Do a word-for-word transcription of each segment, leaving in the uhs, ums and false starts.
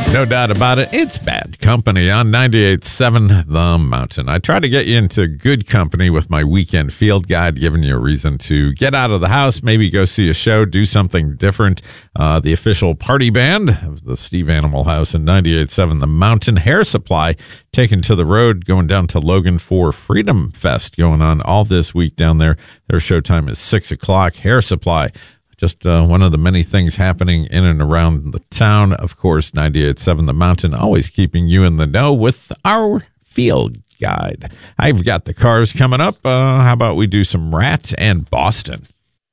No doubt about it, it's Bad Company on ninety-eight point seven The Mountain. I try to get you into good company with my weekend field guide, giving you a reason to get out of the house, maybe go see a show, do something different. Uh, the official party band of the Steve Animal House in ninety-eight point seven The Mountain, Hair Supply, taken to the road, going down to Logan for Freedom Fest, going on all this week down there. Their showtime is six o'clock. Hair Supply. Just uh, one of the many things happening in and around the town. Of course, ninety-eight point seven The Mountain, always keeping you in the know with our field guide. I've got the cars coming up. Uh, how about we do some Rat and Boston?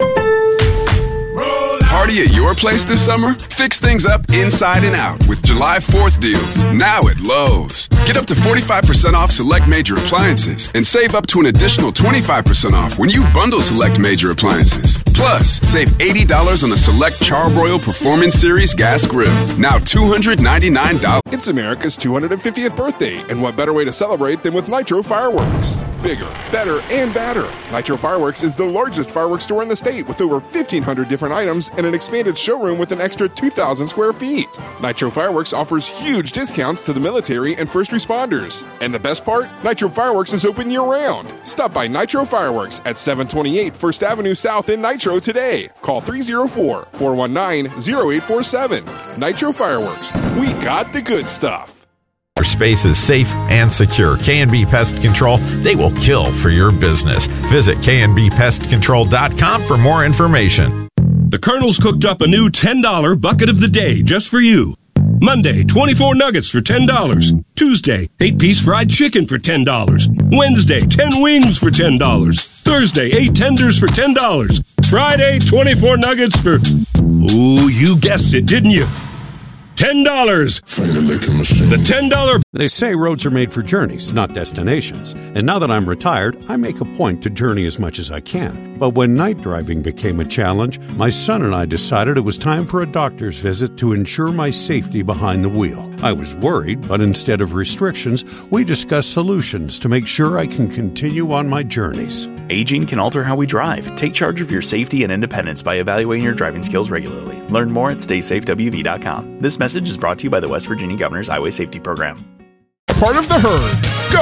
Party at your place this summer? Fix things up inside and out with July fourth deals, now at Lowe's. Get up to forty-five percent off select major appliances and save up to an additional twenty-five percent off when you bundle select major appliances. Plus, save eighty dollars on a select Charbroil Performance Series gas grill, now two hundred ninety-nine dollars. It's America's two hundred fiftieth birthday, and what better way to celebrate than with Nitro Fireworks? Bigger, better, and badder. Nitro Fireworks is the largest fireworks store in the state with over fifteen hundred different items and an expanded showroom with an extra two thousand square feet. Nitro Fireworks offers huge discounts to the military and first responders. And the best part? Nitro Fireworks is open year-round. Stop by Nitro Fireworks at seven twenty-eight First Avenue South in Nitro today. Call three oh four, four one nine, oh eight four seven. Nitro Fireworks. We got the good stuff. Our space is safe and secure. K and B Pest Control, they will kill for your business. Visit K and B pest control dot com for more information. The Colonel's cooked up a new ten dollar bucket of the day just for you. Monday, twenty-four nuggets for ten dollars. Tuesday, eight-piece fried chicken for ten dollars. Wednesday, ten wings for ten dollars. Thursday, eight tenders for ten dollars. Friday, twenty-four nuggets for... Ooh, you guessed it, didn't you? ten dollars. The ten dollar... They say roads are made for journeys, not destinations. And now that I'm retired, I make a point to journey as much as I can. But when night driving became a challenge, my son and I decided it was time for a doctor's visit to ensure my safety behind the wheel. I was worried, but instead of restrictions, we discussed solutions to make sure I can continue on my journeys. Aging can alter how we drive. Take charge of your safety and independence by evaluating your driving skills regularly. Learn more at stay safe w v dot com. This message is brought to you by the West Virginia Governor's Highway Safety Program. Part of the herd.